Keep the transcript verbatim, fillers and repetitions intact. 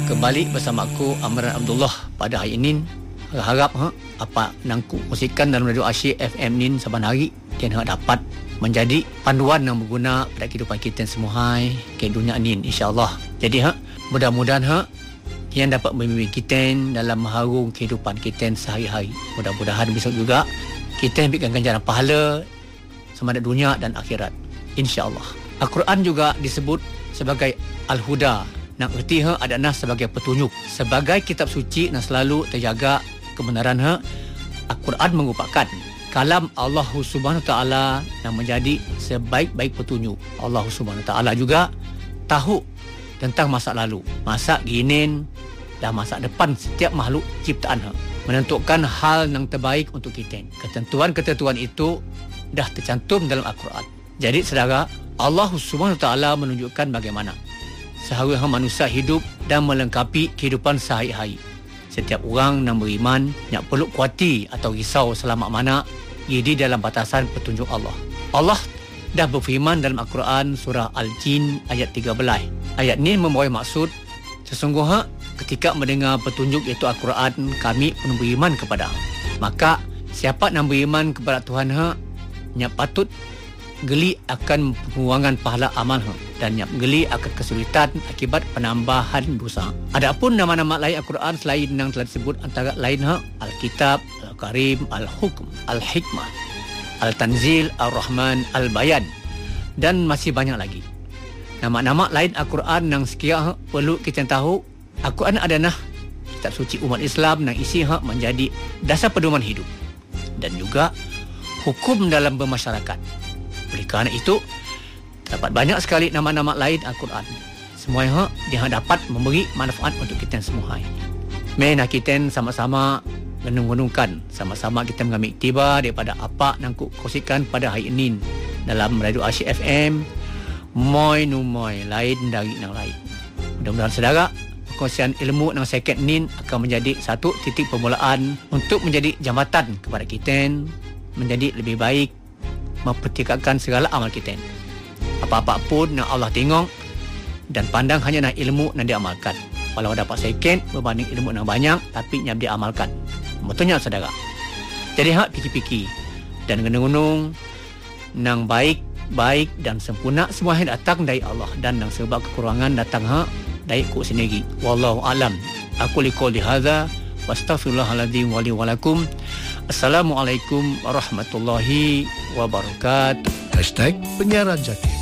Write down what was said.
kembali bersama aku Amran Abdullah pada hari ini. Harap ha, apa nangku kongsikan dalam radio Asyik F M ni saban hari dan ha, dapat menjadi panduan yang berguna pada kehidupan kita semua hai ke dunia ni insya-Allah. Jadi ha, mudah-mudahan ha yang dapat membimbing kita dalam mengharung kehidupan kita sehari-hari. Mudah-mudahan besok juga kita ambilkan ganjaran pahala sama ada dunia dan akhirat insya-Allah. Al-Quran juga disebut sebagai Al-Huda. Nak erti ha adalah sebagai petunjuk, sebagai kitab suci yang selalu terjaga kebenaran ha. Al-Quran merupakan kalam Allah Subhanahu Taala yang menjadi sebaik-baik petunjuk. Allah Subhanahu Taala juga tahu tentang masa lalu, masa kini dan masa depan setiap makhluk ciptaan ha, menentukan hal yang terbaik untuk kita. Ketentuan-ketentuan itu dah tercantum dalam Al-Quran. Jadi saudara, Allah Subhanahu Taala menunjukkan bagaimana seharusnya manusia hidup dan melengkapi kehidupan sehari-hari. Setiap orang yang beriman tak perlu kuati atau risau selamat mana ia di dalam batasan petunjuk Allah. Allah dah berfirman dalam Al-Quran surah Al-Jin ayat tiga belas. Ayat ini membawa maksud sesungguhnya ketika mendengar petunjuk iaitu Al-Quran kami pun beriman kepada. Maka siapa yang beriman kepada Tuhan ha, yang patut geli akan pengurangan pahala amal ha, dan yang geli akan kesulitan akibat penambahan dosa. Adapun nama-nama lain Al-Quran selain yang telah disebut antara lain ha, Al-Kitab, Al-Karim, Al-Hukm, Al-Hikmah, Al-Tanzil, Al-Rahman, Al-Bayan dan masih banyak lagi. Nama-nama lain Al-Quran yang sekiranya perlu kita tahu. Al-Quran adalah kitab suci umat Islam yang isi ha, menjadi dasar pedoman hidup dan juga hukum dalam bermasyarakat. Oleh kerana itu, dapat banyak sekali nama-nama lain Al-Quran. Semuanya dia dapat memberi manfaat untuk kita semua. Mari kita sama-sama menunggu-nungkan, sama-sama kita mengambil iktibar daripada apa yang aku kongsikan pada hari ini dalam radio Asyik F M. Moi nu moi lain dari yang lain. Mudah-mudahan saudara, perkongsian ilmu yang second ini akan menjadi satu titik permulaan untuk menjadi jambatan kepada kita menjadi lebih baik, mempertikatkan segala amal kita. Apa-apa pun yang Allah tengok dan pandang hanya nak ilmu yang diamalkan. Walau dapat sikit berbanding ilmu yang banyak, tapi yang diamalkan. Betulnya saudara. Jadi hak fikir-fikir dan gunung-gunung yang baik, baik dan sempurna semua yang datang dari Allah dan yang sebab kekurangan datang hak dari ku sendiri. Wallahu alam. Aku liqul hadza wastaghfirullahaladzim wa li wa lakum. Assalamualaikum warahmatullahi wabarakatuh. Hashtag Penyiaran Jati.